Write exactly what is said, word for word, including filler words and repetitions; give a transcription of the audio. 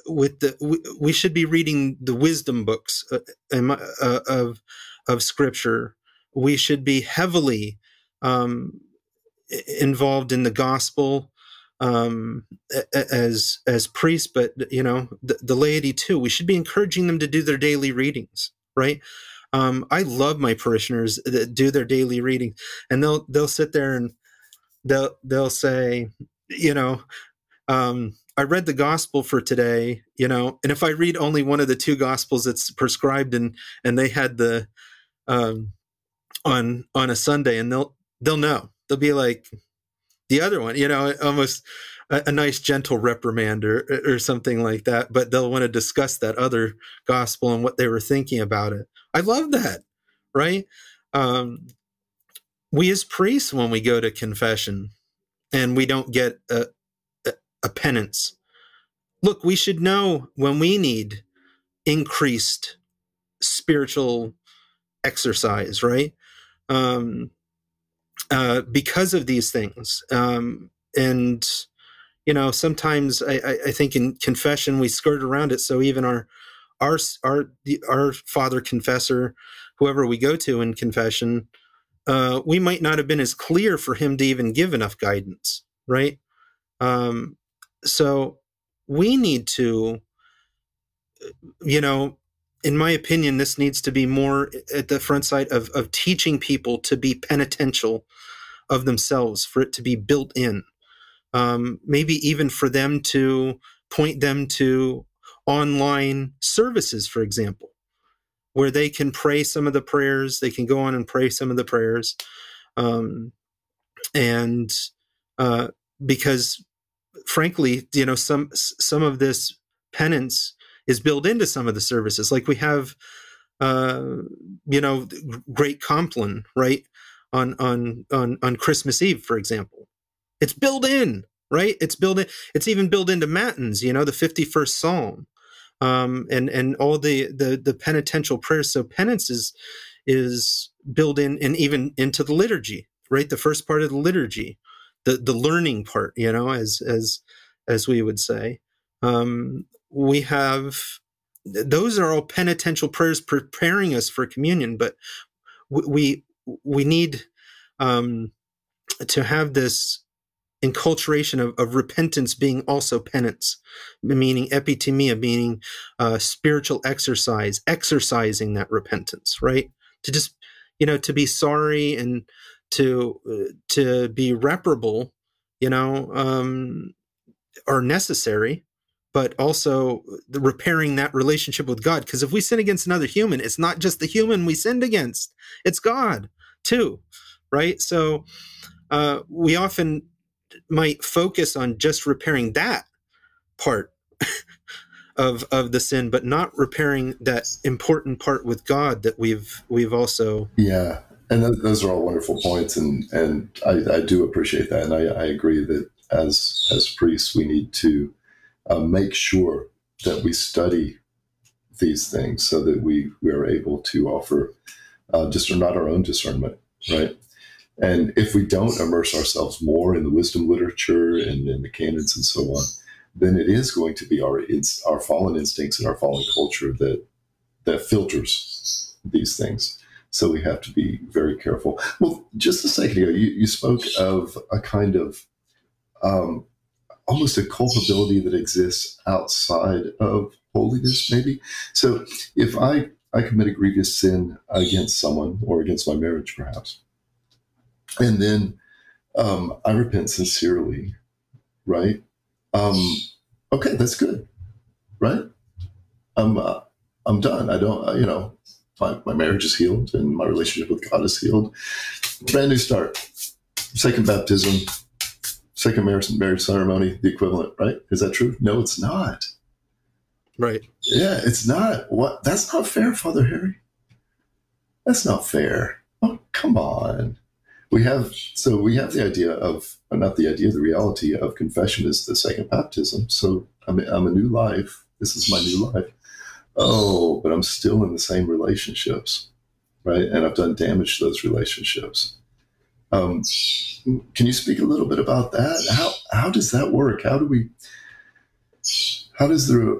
with the we, we should be reading the wisdom books uh, uh, of of Scripture. We should be heavily um, involved in the gospel um, as as priests, but you know the, the laity too. We should be encouraging them to do their daily readings, right? Um, I love my parishioners that do their daily reading, and they'll they'll sit there and they'll they'll say, you know, um, I read the gospel for today, you know, and if I read only one of the two gospels that's prescribed, and and they had the um, on on a Sunday, and they'll they'll know. They'll be like, the other one, you know, almost a, a nice gentle reprimand or, or something like that, but they'll want to discuss that other gospel and what they were thinking about it. I love that, right? Um, we as priests, when we go to confession and we don't get a, a, a penance, look, we should know when we need increased spiritual exercise, right? Um, uh, because of these things. Um, and, you know, sometimes I, I, I think in confession we skirt around it. So even our, our, our, the, our father confessor, whoever we go to in confession, uh, we might not have been as clear for him to even give enough guidance, right? Um, so we need to, you know, in my opinion, this needs to be more at the front side of, of teaching people to be penitential of themselves, for it to be built in. Um, maybe even for them to point them to online services, for example, where they can pray some of the prayers. They can go on and pray some of the prayers. Um, and uh, because, frankly, you know, some some of this penance is built into some of the services. Like we have, uh, you know, Great Compline, right, on on on on Christmas Eve, for example. It's built in, right? It's built in. It's even built into Matins, you know, the fifty-first Psalm, um, and and all the, the the penitential prayers. So penance is is built in, and even into the liturgy, right? The first part of the liturgy, the the learning part, you know, as as as we would say. Um, we have those are all penitential prayers preparing us for communion, but we we need um, to have this enculturation of, of repentance being also penance, meaning epithemia, meaning uh, spiritual exercise, exercising that repentance, right? To just, you know, to be sorry and to uh, to be reparable, you know, um, are necessary, but also the repairing that relationship with God. Because if we sin against another human, it's not just the human we sinned against, it's God too, right? So uh, we often might focus on just repairing that part of of the sin, but not repairing that important part with God that we've we've also yeah. And th- those are all wonderful points, and and I, I do appreciate that, and I, I agree that as as priests we need to uh, make sure that we study these things so that we we are able to offer uh, just not our own discernment, right? And if we don't immerse ourselves more in the wisdom literature and in the canons and so on, then it is going to be our it's our fallen instincts and our fallen culture that that filters these things. So we have to be very careful. Well, just a second ago, you, you spoke of a kind of um, almost a culpability that exists outside of holiness, maybe. So if I, I commit a grievous sin against someone or against my marriage, perhaps, and then um, I repent sincerely, right? Um, okay, that's good, right? I'm uh, I'm done. I don't, uh, you know, my, my marriage is healed and my relationship with God is healed. Brand new start. Second baptism, second marriage, marriage ceremony, the equivalent, right? Is that true? No, it's not. right. Yeah, it's not. What? That's not fair, Father Harry. That's not fair. Oh, come on. We have, so we have the idea of, or not the idea, the reality of confession is the second baptism. So I'm, I'm a new life. This is my new life. Oh, but I'm still in the same relationships, right? And I've done damage to those relationships. Um, can you speak a little bit about that? How how does that work? How do we? How does the